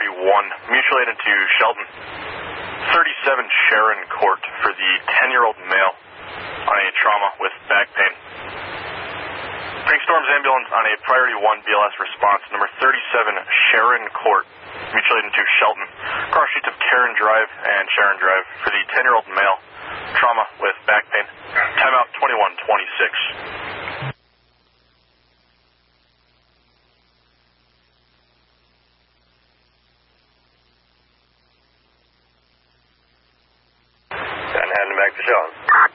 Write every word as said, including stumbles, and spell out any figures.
priority one, mutual aid into Shelton. thirty-seven Sharon Court for the ten-year-old male on a trauma with back pain. Phoenix Storms ambulance on a priority one B L S response, number thirty-seven Sharon Court, mutual aid into Shelton. Cross streets of Karen Drive and Sharon Drive for the ten-year-old male, trauma with back pain. Timeout twenty-one twenty-six. And hand him back to Sean.